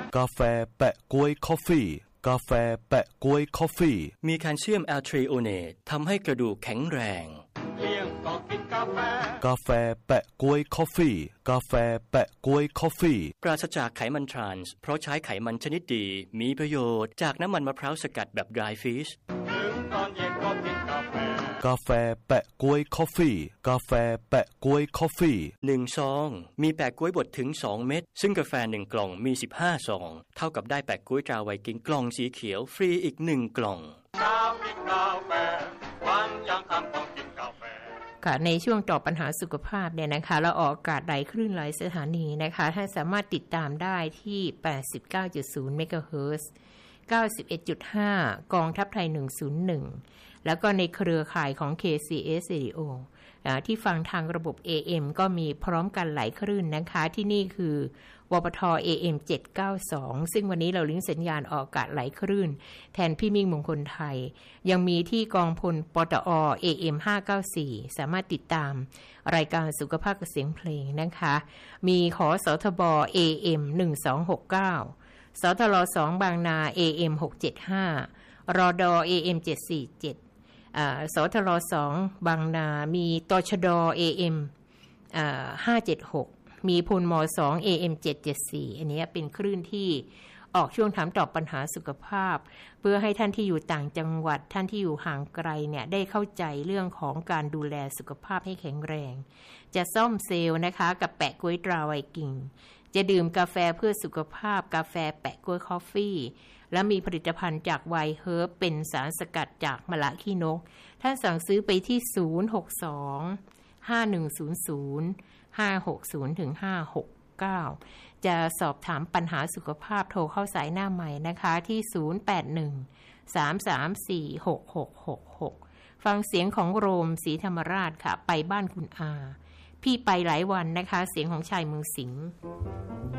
กาแฟแปะก๊วยคอฟฟี่กาแฟแปะก๊วยคอฟฟี่มีแคลเซียมแอลทรีโอเนตทำให้กระดูกแข็งแรงเลี้ยงก็กินกาแฟกาแฟแปะก๊วยคอฟฟี่กาแฟแปะก๊วยคอฟฟี่ปราศจากไขมันทรานส์เพราะใช้ไขมันชนิดดีมีประโยชน์จากน้ำมันมะพร้าวสกัดแบบ dry fish ถึงตอนเย็นก็กินกาแฟกาแฟแปะก๊วยคอฟฟี่กาแฟแปะก๊วยคอฟฟี่ 1ซองมีแปะก๊วยบดถึง2เม็ดซึ่งกาแฟ1กล่องมี15ซองเท่ากับได้แปะก๊วยตราไวกิ้งกล่องสีเขียวฟรีอีก1กล่องกินกาแฟวันยังคำต้องกินกาแฟค่ะในช่วงตอบปัญหาสุขภาพเนี่ยนะคะเราออกอากาศหลายคลื่นหลายสถานีนะคะท่านสามารถติดตามได้ที่ 89.0 เมกะเฮิรตซ์ 91.5 กองทัพไทย101แล้วก็ในเครือข่ายของ KCS Radio ที่ฟังทางระบบ AM ก็มีพร้อมกันหลายคลื่นนะคะที่นี่คือวปท AM 792ซึ่งวันนี้เราลิงก์สัญญาณออกอากาศหลายคลื่นแทนพี่มิ่งมงคลไทยยังมีที่กองพลปตอ AM 594สามารถติดตามรายการสุขภาพกับเสียงเพลงนะคะมีขสทบ AM 1269สทร2บางนา AM 675รด AM 747สทร2บางนามีตชด AM 576มีพลม2 AM 774อันนี้เป็นคลื่นที่ออกช่วงถามตอบปัญหาสุขภาพเพื่อให้ท่านที่อยู่ต่างจังหวัดท่านที่อยู่ห่างไกลเนี่ยได้เข้าใจเรื่องของการดูแลสุขภาพให้แข็งแรงจะซ่อมเซลล์นะคะกับแปะก๊วยตราไวกิ้งจะดื่มกาแฟเพื่อสุขภาพกาแฟแปะก๊วยคอฟฟี่และมีผลิตภัณฑ์จากไวเฮิร์บเป็นสารสกัดจากมะละขี้นกท่านสั่งซื้อไปที่062 5100 560 ถึง 569จะสอบถามปัญหาสุขภาพโทรเข้าสายหน้าใหม่นะคะที่081 334 6666ฟังเสียงของโรมศรีธรรมราชค่ะไปบ้านคุณอาพี่ไปหลายวันนะคะเสียงของชายเมืองสิงห์